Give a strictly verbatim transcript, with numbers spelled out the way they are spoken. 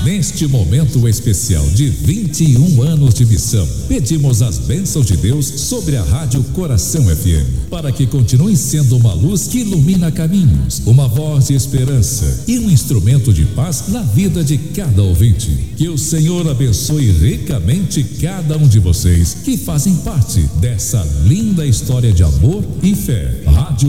Neste momento especial de vinte e um anos de missão, pedimos as bênçãos de Deus sobre a Rádio Coração F M, para que continue sendo uma luz que ilumina caminhos, uma voz de esperança e um instrumento de paz na vida de cada ouvinte. Que o Senhor abençoe ricamente cada um de vocês que fazem parte dessa linda história de amor e fé. Rádio